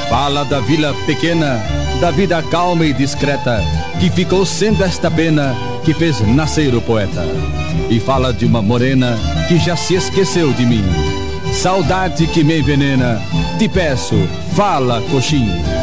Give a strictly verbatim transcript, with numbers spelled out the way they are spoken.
Fala da vila pequena, da vida calma e discreta, que ficou sendo esta pena que fez nascer o poeta. E fala de uma morena que já se esqueceu de mim. Saudade que me envenena, te peço, fala, coxinha.